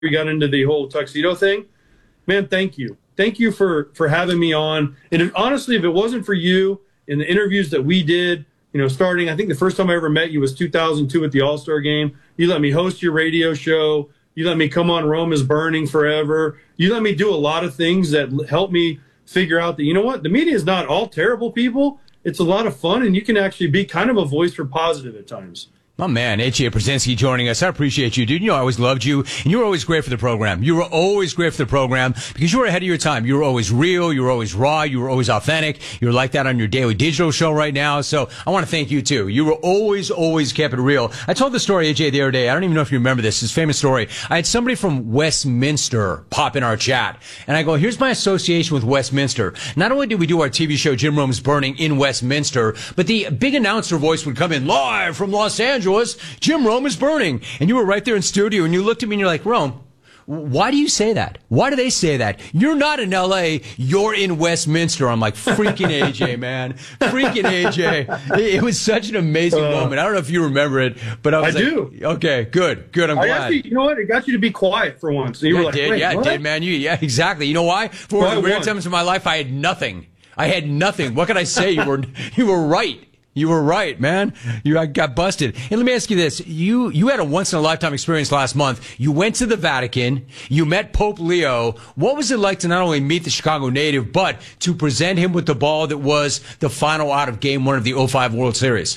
we got into the whole tuxedo thing. Man, thank you. Thank you for having me on. And honestly, if it wasn't for you in the interviews that we did, starting, I think the first time I ever met you was 2002 at the All-Star game. You let me host your radio show. You let me come on Rome is Burning forever. You let me do a lot of things that help me figure out that, the media is not all terrible people. It's a lot of fun, and you can actually be kind of a voice for positive at times. My man, A.J. Brzezinski joining us. I appreciate you, dude. I always loved you, and you were always great for the program. You were always great for the program because you were ahead of your time. You were always real. You were always raw. You were always authentic. You're like that on your daily digital show right now. So I want to thank you, too. You were always kept it real. I told the story, A.J., the other day. I don't even know if you remember this. This famous story. I had somebody from Westminster pop in our chat, and I go, here's my association with Westminster. Not only did we do our TV show, Jim Rome's Burning, in Westminster, but the big announcer voice would come in live from Los Angeles. Jim Rome is burning. And you were right there in studio, and you looked at me and you're like, Rome, why do you say that? Why do they say that? You're not in L.A., you're in Westminster. I'm like, freaking A.J., man. Freaking A.J. It was such an amazing moment. I don't know if you remember it, but I do. Okay, good. I'm glad. Actually, you know what? It got you to be quiet for once. You were like, it did, man. Yeah, exactly. You know why? For one of the rare times in my life, I had nothing. What could I say? You were right. You were right, man. You got busted. And let me ask you this. You had a once-in-a-lifetime experience last month. You went to the Vatican. You met Pope Leo. What was it like to not only meet the Chicago native, but to present him with the ball that was the final out of Game 1 of the '05 World Series?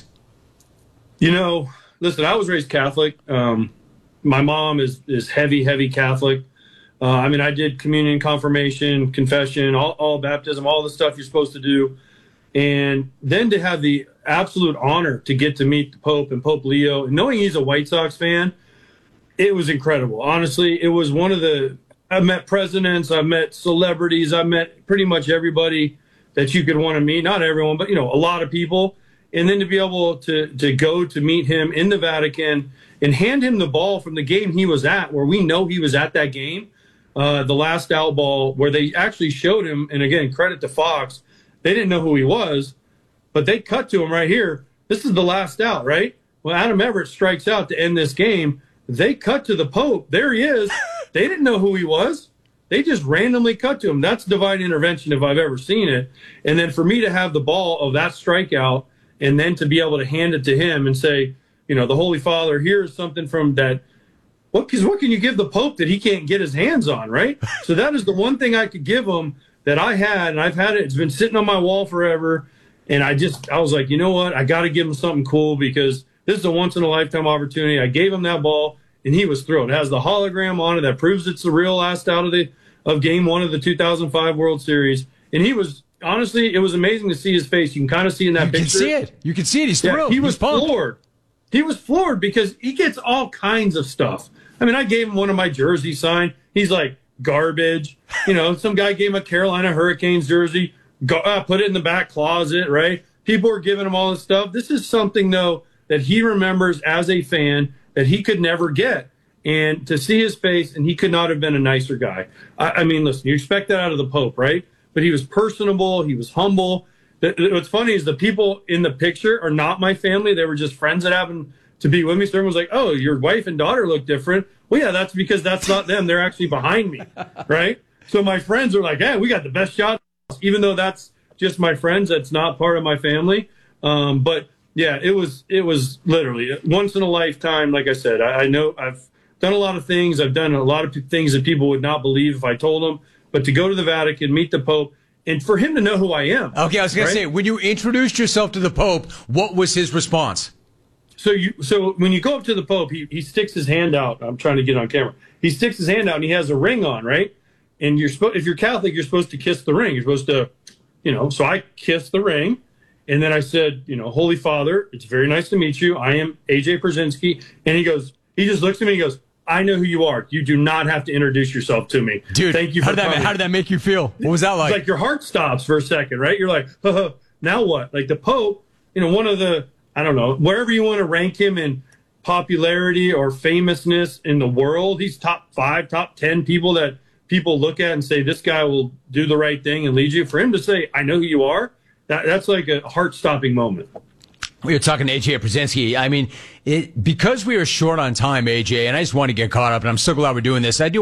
Listen, I was raised Catholic. My mom is heavy Catholic. I did communion, confirmation, confession, all baptism, all the stuff you're supposed to do. And then to have the absolute honor to get to meet the Pope and Pope Leo, and knowing he's a White Sox fan, it was incredible. Honestly, it was I've met presidents, I've met celebrities, I've met pretty much everybody that you could want to meet. Not everyone, but, a lot of people. And then to be able to go to meet him in the Vatican and hand him the ball from the game he was at, where we know he was at that game, the last out ball, where they actually showed him, and again, credit to Fox, they didn't know who he was, but they cut to him right here. This is the last out, right? Well, Adam Everett strikes out to end this game. They cut to the Pope. There he is. They didn't know who he was. They just randomly cut to him. That's divine intervention if I've ever seen it. And then for me to have the ball of that strikeout and then to be able to hand it to him and say, the Holy Father, here's something from that. What can you give the Pope that he can't get his hands on, right? So that is the one thing I could give him that I had, and I've had it. It's been sitting on my wall forever. And I was like, you know what? I got to give him something cool because this is a once-in-a-lifetime opportunity. I gave him that ball, and he was thrilled. It has the hologram on it that proves it's the real last out of Game 1 of the 2005 World Series. And he was, honestly, it was amazing to see his face. You can kind of see in that picture. You can see it. He's thrilled. He was floored. He was floored because he gets all kinds of stuff. I gave him one of my jerseys signed. He's like, garbage. Some guy gave him a Carolina Hurricanes jersey. Put it in the back closet, right? People are giving him all this stuff. This is something, though, that he remembers as a fan that he could never get. And to see his face, and he could not have been a nicer guy. Listen, you expect that out of the Pope, right? But he was personable. He was humble. What's funny is the people in the picture are not my family. They were just friends that happened to be with me. So everyone was like, oh, your wife and daughter look different. Well, yeah, that's because that's not them. They're actually behind me, right? So my friends are like, hey, we got the best shot. Even though that's just my friends, that's not part of my family. But yeah, it was literally once in a lifetime. Like I said, I know I've done a lot of things. I've done a lot of things that people would not believe if I told them. But to go to the Vatican, meet the Pope, and for him to know who I am. Okay, I was going to say, when you introduced yourself to the Pope, what was his response? So when you go up to the Pope, he sticks his hand out. I'm trying to get on camera. He sticks his hand out, and he has a ring on, right? And if you're Catholic, you're supposed to kiss the ring. You're supposed to, so I kissed the ring. And then I said, Holy Father, it's very nice to meet you. I am A.J. Brzezinski. And he just looks at me and he goes, I know who you are. You do not have to introduce yourself to me. Dude, thank you for coming. How did that make you feel? What was that like? It's like your heart stops for a second, right? You're like, now what? Like the Pope, one of the, I don't know, wherever you want to rank him in popularity or famousness in the world, he's top 5, top 10 people that people look at and say, this guy will do the right thing and lead you. For him to say, I know who you are, that's like a heart-stopping moment. We were talking to AJ Brzezinski. I mean, because we are short on time, AJ, and I just want to get caught up, and I'm so glad we're doing this. I do